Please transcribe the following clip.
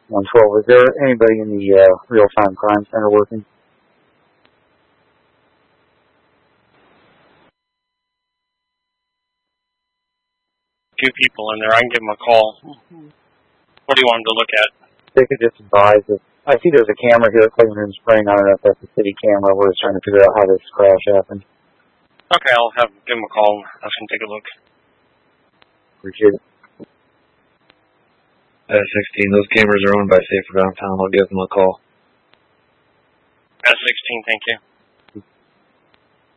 112. Is there anybody in the real-time crime center working? Few people in there. I can give them a call. What do you want them to look at? They could just advise if I see there's a camera here at Clayton Room Spring. I don't know if that's a city camera. We're just trying to figure out how this crash happened. Okay, I'll give them a call and ask them to take a look. Appreciate it. 16, those cameras are owned by Safer Downtown. I'll give them a call. S16, thank you.